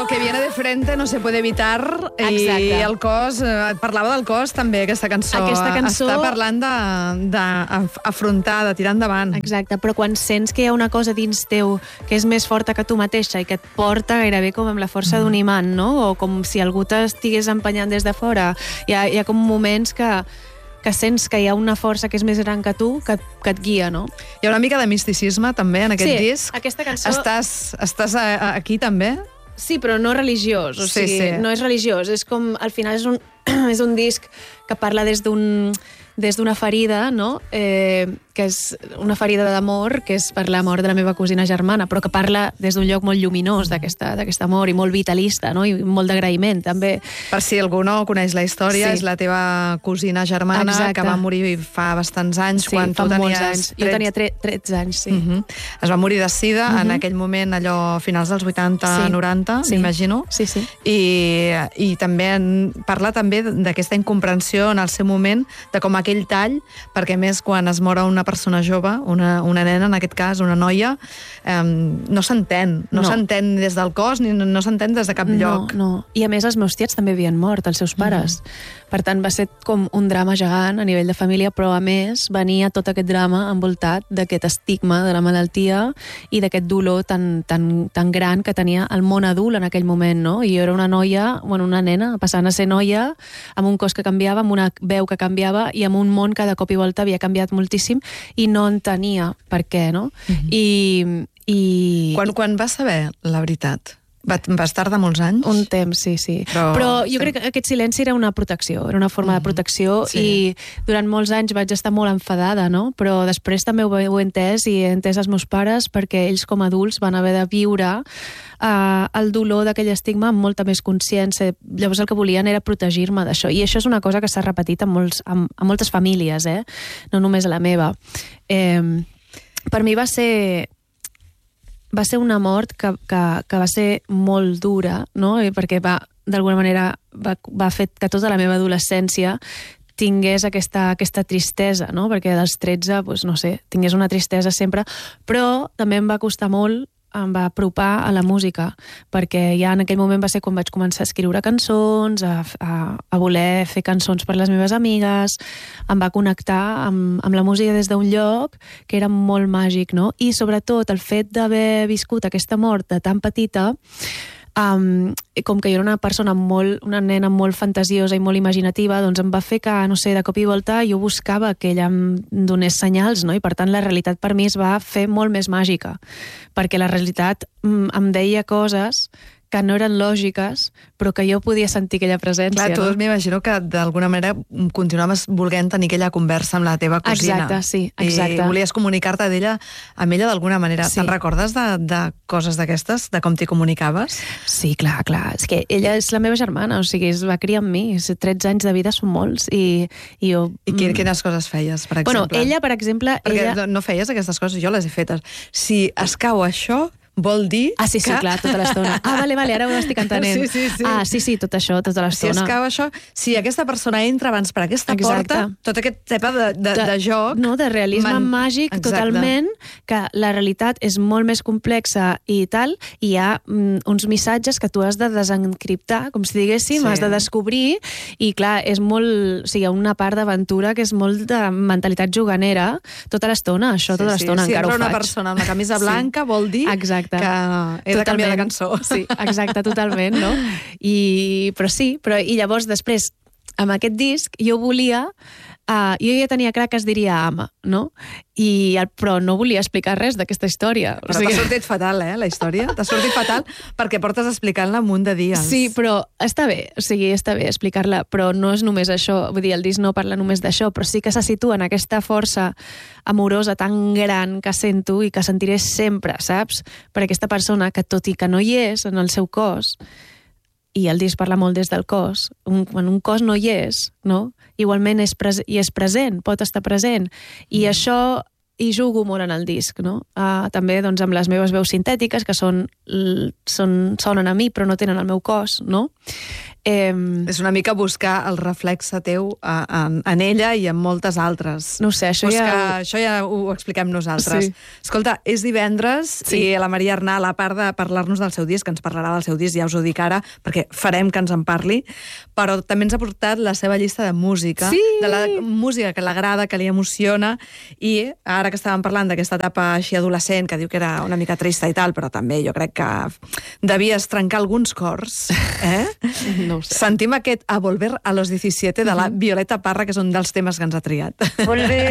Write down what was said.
lo que viene de frente no se puede evitar. Exacte. I el cos, parlava del cos també, aquesta cançó. Està parlant d'afrontar, de tirar endavant. Exacte, però quan sents que hi ha una cosa dins teu que és més forta que tu mateixa i que et porta gairebé com amb la força d'un imant, no? O com si algú t'estigués empenyant des de fora. Hi ha com moments que sents que hi ha una força que és més gran que tu, que et guia, no? Hi ha una mica de misticisme, també, en aquest disc. Sí, aquesta cançó... Estàs aquí, també? Sí, però no religiós, o sigui, no és religiós. És com, al final és un disc que parla des d'una ferida, no? Que és una ferida d'amor, que és per la mort de la meva cosina germana, però que parla des d'un lloc molt lluminós d'aquest amor i molt vitalista, no? I molt d'agraïment, també. Per si algú no coneix la història, és la teva cosina germana, que va morir fa bastants anys, quan tu tenies... Jo tenia 13 anys, sí. Es va morir de sida, en aquell moment, allò, finals dels 80-90, m'imagino. Sí. I també parla també d'aquesta incomprensió en el seu moment, de com aquell tall, perquè més quan es mor una persona jove, una nena, en aquest cas, una noia, no s'entén. No s'entén des del cos ni no s'entén des de cap lloc. No. I a més els meus tiets també havien mort, els seus pares. Per tant, va ser com un drama gegant a nivell de família, però a més venia tot aquest drama envoltat d'aquest estigma de la malaltia i d'aquest dolor tan gran que tenia el món adult en aquell moment, no? I jo era una noia, una nena, passant a ser noia, amb un cos que canviava, amb una veu que canviava i amb un món que de cop i volta havia canviat moltíssim i no entenia per què, no? Quan vas saber la veritat? Vas tardar molts anys? Un temps, sí. Però jo crec que aquest silenci era una protecció, era una forma de protecció i durant molts anys vaig estar molt enfadada, no? Però després també ho he entès i he entès els meus pares perquè ells com a adults van haver de viure el dolor d'aquell estigma amb molta més consciència. Llavors el que volien era protegir-me d'això. I això és una cosa que s'ha repetit en moltes famílies, no només a la meva. Per mi va ser una mort que va ser molt dura, no? Perquè d'alguna manera va fer que tota la meva adolescència tingués aquesta tristesa, no? Perquè dels 13, no sé, tingués una tristesa sempre, però també em va costar molt, em va apropar a la música, perquè ja en aquell moment va ser quan vaig començar a escriure cançons, a voler fer cançons per les meves amigues, em va connectar amb la música des d'un lloc que era molt màgic, no? I sobretot el fet d'haver viscut aquesta mort de tan petita, com que jo era una nena molt fantasiosa i molt imaginativa, doncs em va fer que, no sé, de cop i volta jo buscava que ella em donés senyals, no? I per tant la realitat per mi es va fer molt més màgica, perquè la realitat em deia coses que no eren lògiques, però que jo podia sentir aquella presència. Clar, tu m'imagino que d'alguna manera continuaves volent tenir aquella conversa amb la teva cosina. Exacte. I volies comunicar-te amb ella d'alguna manera. Sí. Te'n recordes de coses d'aquestes, de com t'hi comunicaves? Sí, clar. És que ella és la meva germana, o sigui, es va criar amb mi. 13 anys de vida són molts. I jo... I quines coses feies, per exemple? Bueno, ella, per exemple... Perquè no feies aquestes coses, jo les he fetes. Si escau això... vol dir sí, clar, tota l'estona. Vale, ara ho estic entenent. Sí. Sí, tot això, tota l'estona. Si escau això, si aquesta persona entra abans per aquesta porta, tot aquest tipus de joc... No, de realisme màgic, totalment, que la realitat és molt més complexa i tal, i hi ha uns missatges que tu has de desencriptar, com si diguéssim, has de descobrir, i clar, és molt... O sigui, hi ha una part d'aventura que és molt de mentalitat juganera, tota l'estona, això, tota l'estona encara ho faig. Si entra una persona amb la camisa blanca, vol dir... Que he de canviar de cançó. Sí, exacte, totalment, no? I llavors després, amb aquest disc, jo volia... jo ja tenia clar que es diria Ama, no? Però no volia explicar res d'aquesta història. Però t'ha sortit fatal, la història? T'ha sortit fatal perquè portes explicant-la un munt de dies. Sí, però està bé, està bé explicar-la, però no és només això, vull dir, el disc no parla només d'això, però sí que se situa en aquesta força amorosa tan gran que sento i que sentiré sempre, saps? Per aquesta persona que, tot i que no hi és en el seu cos, i el disc parla molt des del cos, quan un cos no hi és, no? Igualment és present, pot estar present. I això hi jugo molt en el disc, no? També doncs, amb les meves veus sintètiques, que sonen a mi però no tenen el meu cos, no? És una mica buscar el reflexe teu en ella i en moltes altres. No ho sé, això ja ho expliquem nosaltres. Sí. Escolta, és divendres i la Maria Arnal, a part de parlar-nos del seu disc, que ens parlarà del seu disc, ja us ho dic ara, perquè farem que ens en parli, però també ens ha portat la seva llista de música, de la música que l'agrada, que li emociona, i ara que estàvem parlant d'aquesta etapa així adolescent, que diu que era una mica trista i tal, però també jo crec que devies trencar alguns cors, No ho sé. Sentim aquest A volver a los 17 de la Violeta Parra, que és un dels temes que ens ha triat. Volver